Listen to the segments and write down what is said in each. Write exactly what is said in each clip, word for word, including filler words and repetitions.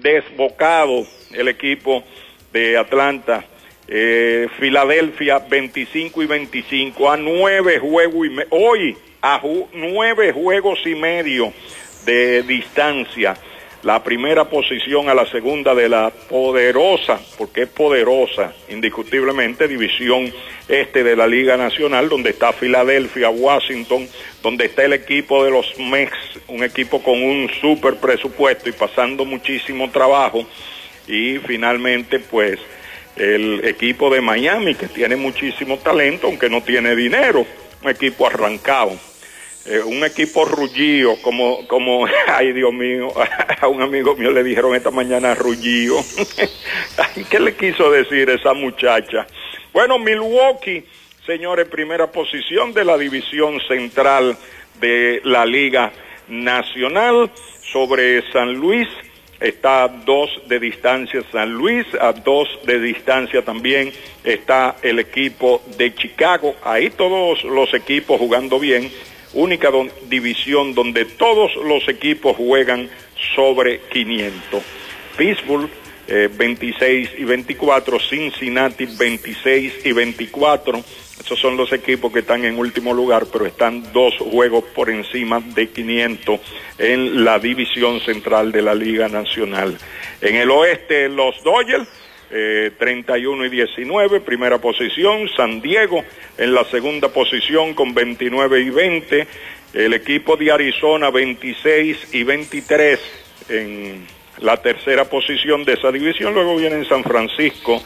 desbocado el equipo de Atlanta. Eh, Filadelfia veinticinco y veinticinco a nueve juegos y me hoy a ju nueve juegos y medio de distancia. La primera posición a la segunda de la poderosa, porque es poderosa, indiscutiblemente, división este de la Liga Nacional, donde está Filadelfia, Washington, donde está el equipo de los Mex, un equipo con un super presupuesto y pasando muchísimo trabajo, y finalmente, pues, el equipo de Miami, que tiene muchísimo talento, aunque no tiene dinero, un equipo arrancado. Eh, un equipo rullío, como, como, ay Dios mío, a un amigo mío le dijeron esta mañana rullío. ¿Qué le quiso decir esa muchacha? Bueno, Milwaukee, señores, primera posición de la división central de la Liga Nacional. Sobre San Luis, está a dos de distancia San Luis, a dos de distancia también está el equipo de Chicago. Ahí todos los equipos jugando bien. Única don, división donde todos los equipos juegan sobre quinientos. Pittsburgh eh, veintiséis y veinticuatro, Cincinnati veintiséis y veinticuatro. Esos son los equipos que están en último lugar, pero están dos juegos por encima de quinientos en la división central de la Liga Nacional. En el oeste, los Dodgers, Eh, treinta y uno y diecinueve, primera posición. San Diego en la segunda posición con veintinueve y veinte. El equipo de Arizona veintiséis y veintitrés en la tercera posición de esa división. Luego viene San Francisco,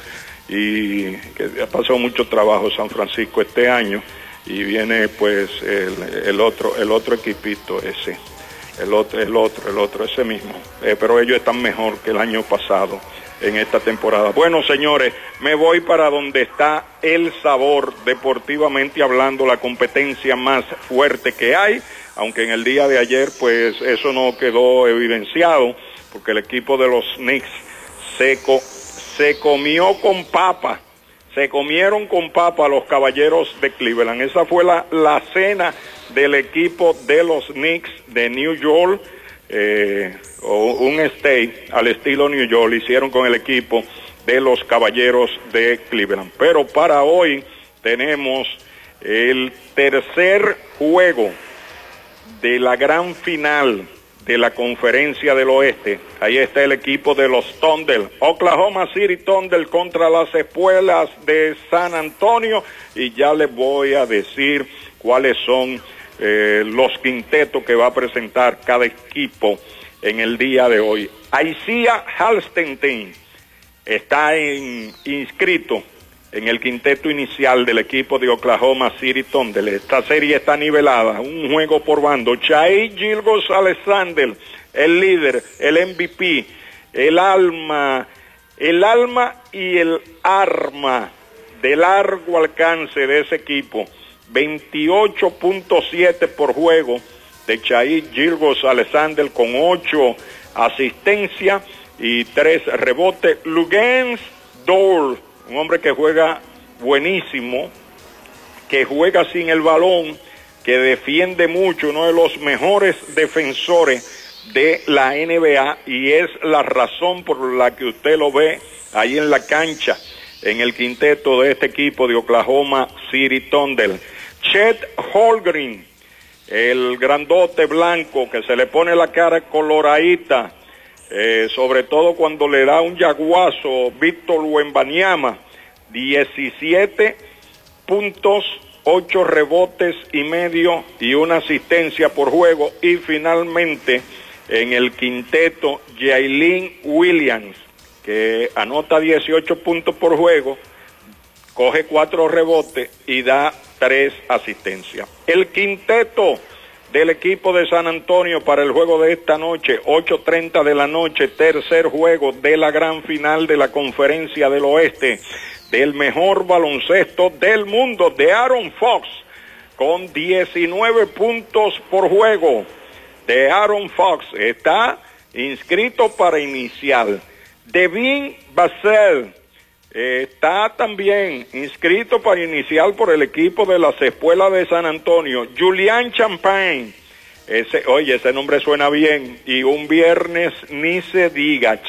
y que ha pasado mucho trabajo San Francisco este año, y viene pues el, el otro el otro equipito ese, el otro el otro el otro ese mismo, eh, pero ellos están mejor que el año pasado en esta temporada. Bueno, señores, me voy para donde está el sabor, deportivamente hablando, la competencia más fuerte que hay, aunque en el día de ayer, pues, eso no quedó evidenciado, porque el equipo de los Knicks se, co se comió con papa, se comieron con papa a los Caballeros de Cleveland. Esa fue la, la cena del equipo de los Knicks de New York, eh, o un stay al estilo New York, hicieron con el equipo de los Caballeros de Cleveland. Pero para hoy tenemos el tercer juego de la gran final de la Conferencia del Oeste. Ahí está el equipo de los Thunder, Oklahoma City Thunder contra las Espuelas de San Antonio, y ya les voy a decir cuáles son Eh, los quintetos que va a presentar cada equipo en el día de hoy. Isaiah Halstenstein está en, inscrito en el quinteto inicial del equipo de Oklahoma City Thunder. Esta serie está nivelada, un juego por bando. Shai Gilgeous-Alexander, el líder, el M V P, el alma, el alma y el arma de largo alcance de ese equipo. veintiocho punto siete por juego de Shai Gilgeous-Alexander, con ocho asistencias y tres rebotes. Luguentz Dort, un hombre que juega buenísimo, que juega sin el balón, que defiende mucho, uno de los mejores defensores de la N B A, y es la razón por la que usted lo ve ahí en la cancha, en el quinteto de este equipo de Oklahoma City Thunder. Chet Holmgren, el grandote blanco que se le pone la cara coloradita, eh, sobre todo cuando le da un yaguazo Víctor Wembanyama, diecisiete puntos, ocho rebotes y medio y una asistencia por juego. Y finalmente en el quinteto, Jalen Williams, que anota dieciocho puntos por juego, coge cuatro rebotes y da tres asistencias. El quinteto del equipo de San Antonio para el juego de esta noche, ocho treinta de la noche, tercer juego de la gran final de la Conferencia del Oeste, del mejor baloncesto del mundo, de Aaron Fox, con diecinueve puntos por juego. De Aaron Fox está inscrito para iniciar. Devin Vassell Eh, está también inscrito para iniciar por el equipo de las Espuelas de San Antonio. Julian Champagne, ese, oye, ese nombre suena bien, y un viernes ni se diga.